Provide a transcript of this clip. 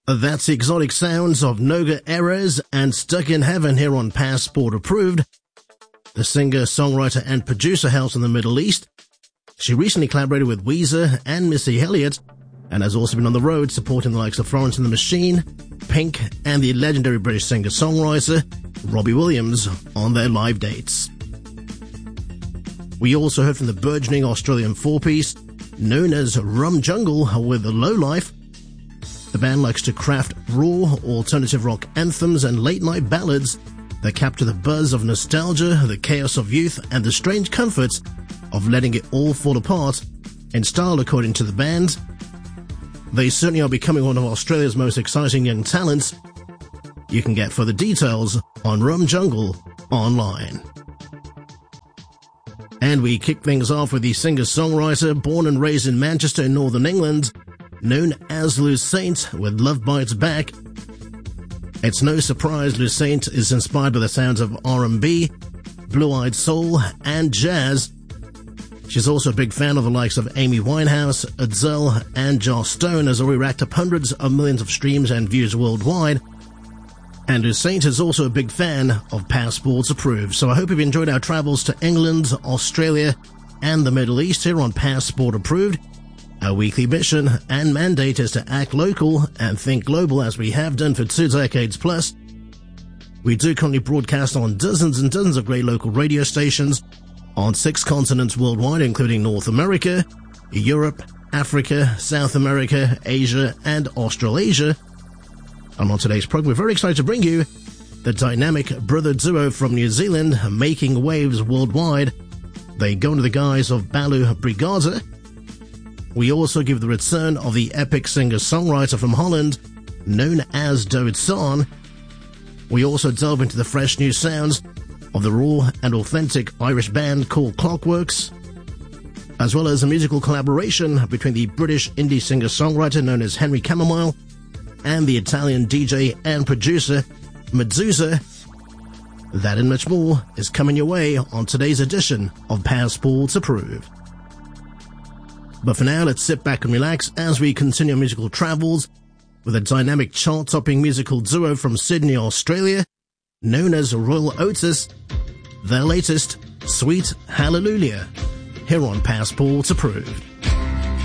That's the exotic sounds of Noga Erez and Stuck in Heaven here on Passport Approved. The singer, songwriter and producer hails from the Middle East. She recently collaborated with Weezer and Missy Elliott and has also been on the road supporting the likes of Florence and the Machine, Pink and the legendary British singer-songwriter Robbie Williams on their live dates. We also heard from the burgeoning Australian four-piece known as Rum Jungle with The Low Life. The band likes to craft raw, alternative rock anthems and late-night ballads that capture the buzz of nostalgia, the chaos of youth, and the strange comforts of letting it all fall apart in style, according to the band. They certainly are becoming one of Australia's most exciting young talents. You can get further details on Rum Jungle online. And we kick things off with the singer-songwriter born and raised in Manchester in Northern England, known as Lou Saint with Love Bites Back. It's no surprise Lou Saint is inspired by the sounds of R&B, blue-eyed soul, and jazz. She's also a big fan of the likes of Amy Winehouse, Adele, and Joss Stone, has already racked up hundreds of millions of streams and views worldwide. And Lou Saint is also a big fan of Passports Approved. So I hope you've enjoyed our travels to England, Australia, and the Middle East here on Passport Approved. Our weekly mission and mandate is to act local and think global, as we have done for 2 decades plus. We do currently broadcast on dozens and dozens of great local radio stations on 6 continents worldwide, including North America, Europe, Africa, South America, Asia, and Australasia. And on today's program, we're very excited to bring you the dynamic brother duo from New Zealand making waves worldwide. They go under the guise of Balu Brigada. We also give the return of the epic singer-songwriter from Holland, known as David San. We also delve into the fresh new sounds of the raw and authentic Irish band called Clockworks, as well as a musical collaboration between the British indie singer-songwriter known as Henry Chamomile and the Italian DJ and producer Medusa. That and much more is coming your way on today's edition of Passports Approved. But for now, let's sit back and relax as we continue our musical travels with a dynamic chart-topping musical duo from Sydney, Australia, known as Royal Otis, their latest, Sweet Hallelujah, here on Passports Approved.